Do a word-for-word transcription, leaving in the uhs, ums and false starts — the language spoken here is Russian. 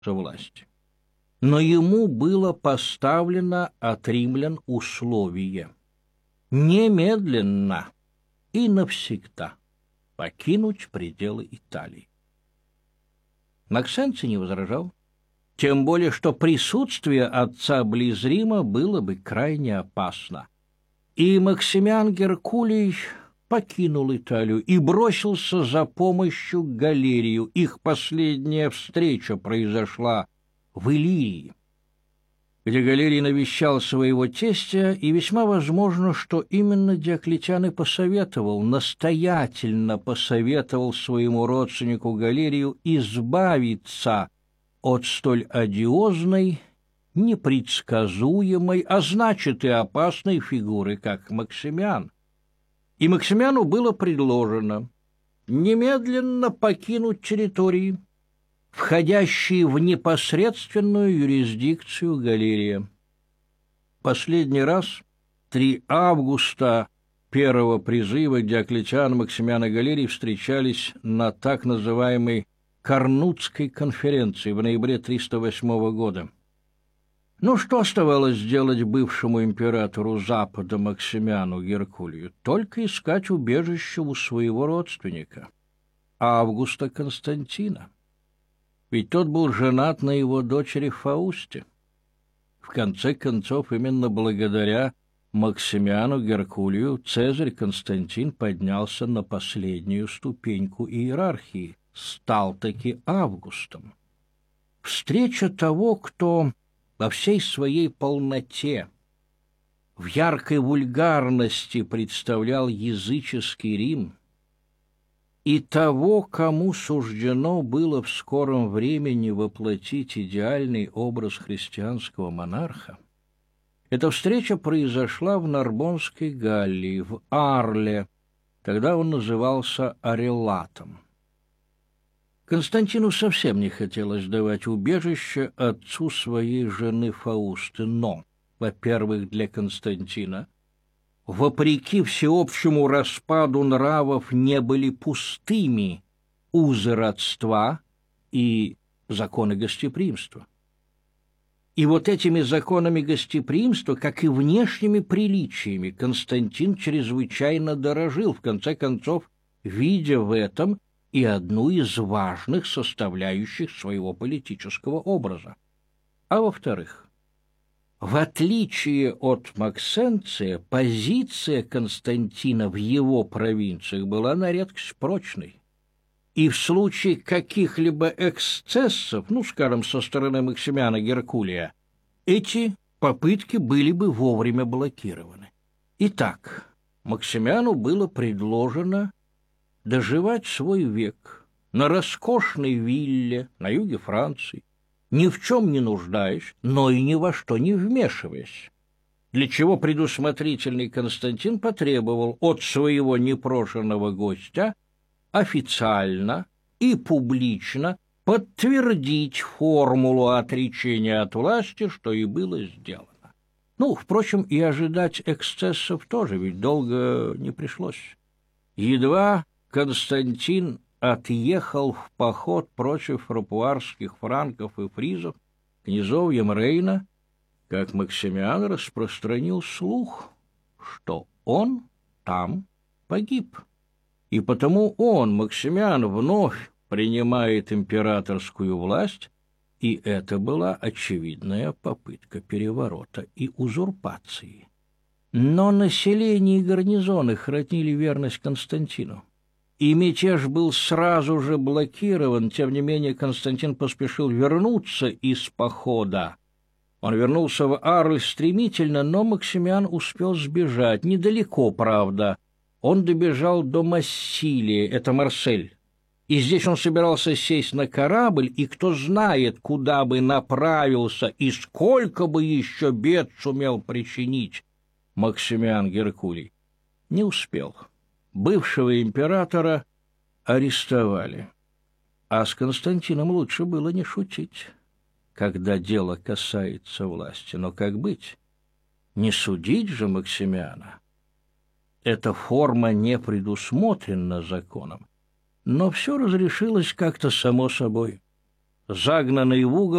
со власти. Но ему было поставлено от римлян условие немедленно и навсегда покинуть пределы Италии. Максенций не возражал, тем более что присутствие отца близ Рима было бы крайне опасно. И Максимиан Геркулий покинул Италию и бросился за помощью к Галерию. Их последняя встреча произошла в Иллирии, где Галерий навещал своего тестя, и весьма возможно, что именно Диоклетиан и посоветовал, настоятельно посоветовал своему родственнику Галерию избавиться от столь одиозной, непредсказуемой, а значит и опасной фигуры, как Максимиан. И Максимиану было предложено немедленно покинуть территории, входящие в непосредственную юрисдикцию Галерия. Последний раз, три августа первого призыва, Диоклетиан, Максимиан и Галерий встречались на так называемой Карнутской конференции в ноябре триста восьмого года. Ну, что оставалось сделать бывшему императору Запада Максимиану Геркулию? Только искать убежище у своего родственника, Августа Константина. Ведь тот был женат на его дочери Фаусте. В конце концов, именно благодаря Максимиану Геркулию Цезарь Константин поднялся на последнюю ступеньку иерархии, стал таки Августом. Встреча того, кто во всей своей полноте, в яркой вульгарности представлял языческий Рим, и того, кому суждено было в скором времени воплотить идеальный образ христианского монарха, эта встреча произошла в Нарбонской Галлии, в Арле, тогда он назывался Арелатом. Константину совсем не хотелось давать убежище отцу своей жены Фаусты, но, во-первых, для Константина, вопреки всеобщему распаду нравов, не были пустыми узы родства и законы гостеприимства. И вот этими законами гостеприимства, как и внешними приличиями, Константин чрезвычайно дорожил, в конце концов, видя в этом и одну из важных составляющих своего политического образа. А во-вторых, в отличие от Максенция, позиция Константина в его провинциях была на редкость прочной. И в случае каких-либо эксцессов, ну, скажем, со стороны Максимиана Геркулия, эти попытки были бы вовремя блокированы. Итак, Максимиану было предложено доживать свой век на роскошной вилле на юге Франции, ни в чем не нуждаясь, но и ни во что не вмешиваясь, для чего предусмотрительный Константин потребовал от своего непрошенного гостя официально и публично подтвердить формулу отречения от власти, что и было сделано. Ну, впрочем, и ожидать эксцессов тоже ведь долго не пришлось. Едва Константин отъехал в поход против рапуарских франков и фризов князовьем Рейна, как Максимиан распространил слух, что он там погиб. И потому он, Максимиан, вновь принимает императорскую власть, и это была очевидная попытка переворота и узурпации. Но население и гарнизоны хранили верность Константину. И мятеж был сразу же блокирован, тем не менее Константин поспешил вернуться из похода. Он вернулся в Арль стремительно, но Максимиан успел сбежать, недалеко, правда. Он добежал до Массилии, это Марсель. И здесь он собирался сесть на корабль, и кто знает, куда бы направился и сколько бы еще бед сумел причинить Максимиан Геркулий. Не успел. Бывшего императора арестовали. А с Константином лучше было не шутить, когда дело касается власти. Но как быть? Не судить же Максимиана. Эта форма не предусмотрена законом. Но все разрешилось как-то само собой. загнанный в угол,